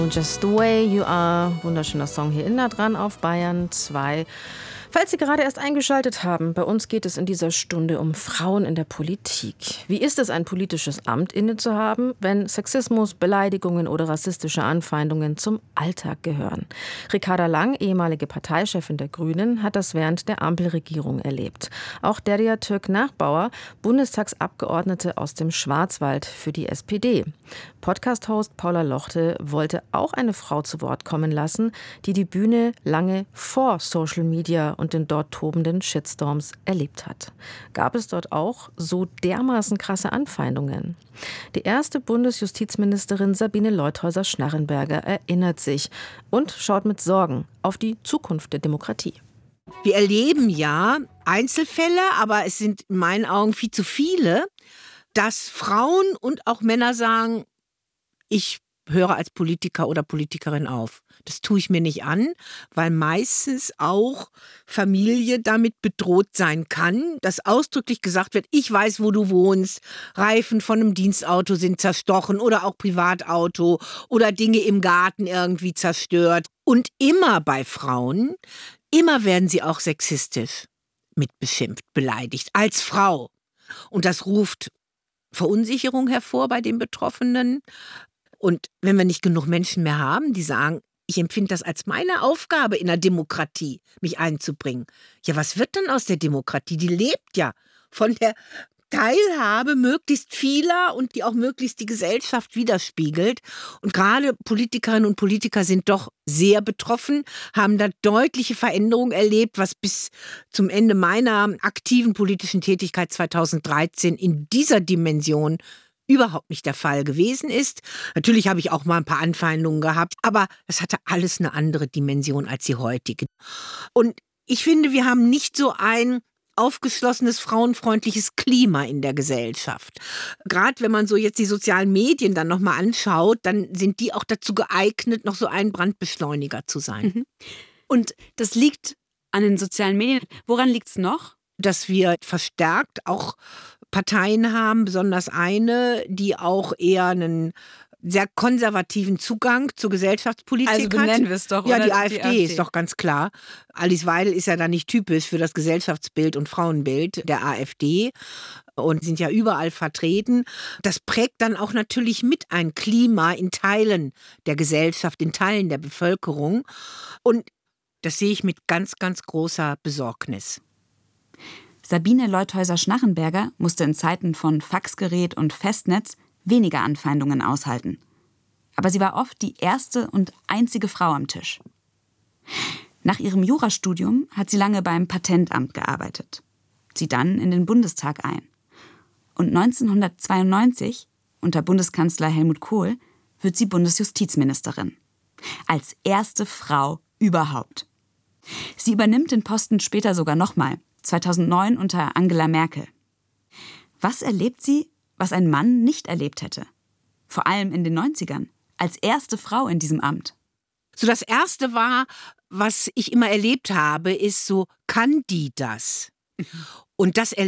Just the Way You Are, wunderschöner Song hier in nah dran auf Bayern 2. Falls Sie gerade erst eingeschaltet haben, bei uns geht es in dieser Stunde um Frauen in der Politik. Wie ist es, ein politisches Amt innezuhaben, wenn Sexismus, Beleidigungen oder rassistische Anfeindungen zum Alltag gehören? Ricarda Lang, ehemalige Parteichefin der Grünen, hat das während der Ampelregierung erlebt. Auch Derya Türk-Nachbauer, Bundestagsabgeordnete aus dem Schwarzwald für die SPD. Podcast-Host Paula Lochte wollte auch eine Frau zu Wort kommen lassen, die die Bühne lange vor Social Media und den dort tobenden Shitstorms erlebt hat. Gab es dort auch so dermaßen krasse Anfeindungen? Die erste Bundesjustizministerin Sabine Leutheusser-Schnarrenberger erinnert sich und schaut mit Sorgen auf die Zukunft der Demokratie. Wir erleben ja Einzelfälle, aber es sind in meinen Augen viel zu viele, dass Frauen und auch Männer sagen, ich höre als Politiker oder Politikerin auf. Das tue ich mir nicht an, weil meistens auch Familie damit bedroht sein kann, dass ausdrücklich gesagt wird, ich weiß, wo du wohnst, Reifen von einem Dienstauto sind zerstochen oder auch Privatauto oder Dinge im Garten irgendwie zerstört. Und immer bei Frauen, immer werden sie auch sexistisch mit beschimpft, beleidigt, als Frau. Und das ruft Verunsicherung hervor bei den Betroffenen. Und wenn wir nicht genug Menschen mehr haben, die sagen, ich empfinde das als meine Aufgabe in der Demokratie, mich einzubringen. Ja, was wird dann aus der Demokratie? Die lebt ja von der Teilhabe möglichst vieler und die auch möglichst die Gesellschaft widerspiegelt. Und gerade Politikerinnen und Politiker sind doch sehr betroffen, haben da deutliche Veränderungen erlebt, was bis zum Ende meiner aktiven politischen Tätigkeit 2013 in dieser Dimension überhaupt nicht der Fall gewesen ist. Natürlich habe ich auch mal ein paar Anfeindungen gehabt, aber das hatte alles eine andere Dimension als die heutige. Und ich finde, wir haben nicht so ein aufgeschlossenes, frauenfreundliches Klima in der Gesellschaft. Gerade wenn man so jetzt die sozialen Medien dann nochmal anschaut, dann sind die auch dazu geeignet, noch so ein Brandbeschleuniger zu sein. Mhm. Und das liegt an den sozialen Medien. Woran liegt es noch? Dass wir verstärkt auch Parteien haben, besonders eine, die auch eher einen sehr konservativen Zugang zur Gesellschaftspolitik also benennen wir es doch, ja, oder? Die AfD ist doch ganz klar. Alice Weidel ist ja da nicht typisch für das Gesellschaftsbild und Frauenbild der AfD und sind ja überall vertreten. Das prägt dann auch natürlich mit ein Klima in Teilen der Gesellschaft, in Teilen der Bevölkerung. Und das sehe ich mit ganz, ganz großer Besorgnis. Sabine Leutheusser-Schnarrenberger musste in Zeiten von Faxgerät und Festnetz weniger Anfeindungen aushalten. Aber sie war oft die erste und einzige Frau am Tisch. Nach ihrem Jurastudium hat sie lange beim Patentamt gearbeitet, zieht dann in den Bundestag ein. Und 1992, unter Bundeskanzler Helmut Kohl, wird sie Bundesjustizministerin. Als erste Frau überhaupt. Sie übernimmt den Posten später sogar nochmal, 2009 unter Angela Merkel. Was erlebt sie, was ein Mann nicht erlebt hätte? Vor allem in den 90ern, als erste Frau in diesem Amt. So das Erste war, was ich immer erlebt habe, ist so, kann die das? Und das erlebe